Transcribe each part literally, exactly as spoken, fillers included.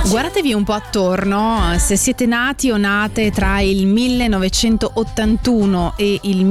Guardatevi un po' attorno, se siete nati o nate tra il millenovecentottantuno e il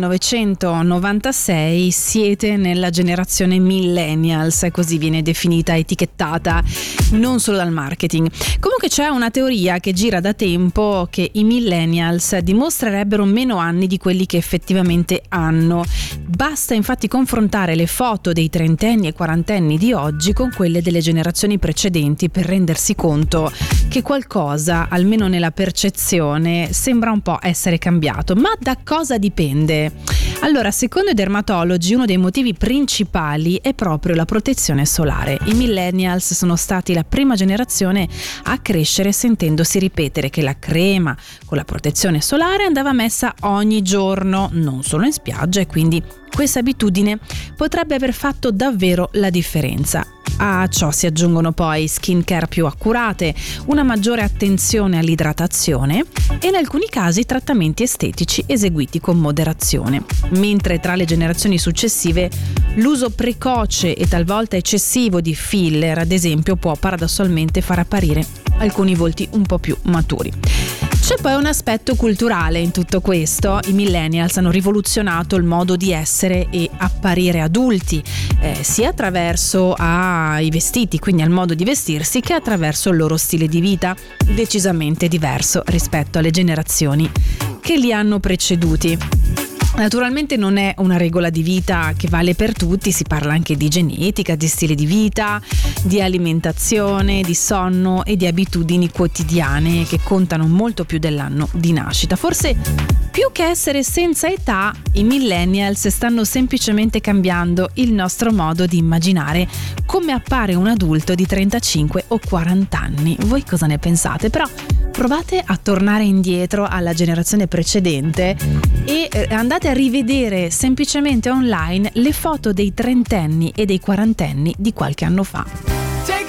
millenovecentonovantasei siete nella generazione millennials, così viene definita, etichettata non solo dal marketing. Comunque c'è una teoria che gira da tempo che i millennials dimostrerebbero meno anni di quelli che effettivamente hanno. Basta infatti confrontare le foto dei trentenni e quarantenni di oggi con quelle delle generazioni precedenti per rendersi conto che qualcosa, almeno nella percezione, sembra un po' essere cambiato. Ma da cosa dipende? Allora, secondo i dermatologi, uno dei motivi principali è proprio la protezione solare. I millennials sono stati la prima generazione a crescere sentendosi ripetere che la crema con la protezione solare andava messa ogni giorno, non solo in spiaggia, e quindi questa abitudine potrebbe aver fatto davvero la differenza. A ciò si aggiungono poi skincare più accurate, una maggiore attenzione all'idratazione e in alcuni casi trattamenti estetici eseguiti con moderazione. Mentre tra le generazioni successive l'uso precoce e talvolta eccessivo di filler, ad esempio, può paradossalmente far apparire alcuni volti un po' più maturi. C'è poi un aspetto culturale in tutto questo. I millennials hanno rivoluzionato il modo di essere e apparire adulti, eh, sia attraverso ah, i vestiti, quindi al modo di vestirsi, che attraverso il loro stile di vita, decisamente diverso rispetto alle generazioni che li hanno preceduti. Naturalmente non è una regola di vita che vale per tutti, si parla anche di genetica, di stile di vita, di alimentazione, di sonno e di abitudini quotidiane che contano molto più dell'anno di nascita. Forse più che essere senza età, i millennials stanno semplicemente cambiando il nostro modo di immaginare come appare un adulto di trentacinque o quaranta anni. Voi cosa ne pensate? Però provate a tornare indietro alla generazione precedente e andate a rivedere semplicemente online le foto dei trentenni e dei quarantenni di qualche anno fa.